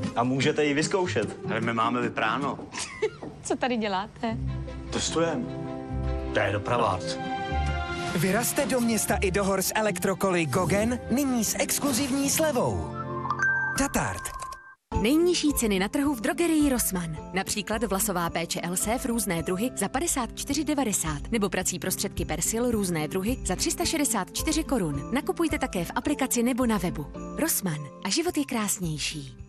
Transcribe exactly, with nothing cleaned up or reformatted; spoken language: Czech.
A můžete ji vyzkoušet. Ale my máme vypráno. Co tady děláte? Testujeme. To je dopravák. Vyrazte do města i do hor s elektrokoly Gogen, nyní s exkluzivní slevou. Tatart. Nejnižší ceny na trhu v drogerii Rossmann. Například vlasová péče Elsév různé druhy za padesát čtyři devadesát nebo prací prostředky Persil různé druhy za tři sta šedesát čtyři korun. Nakupujte také v aplikaci nebo na webu. Rossmann a život je krásnější.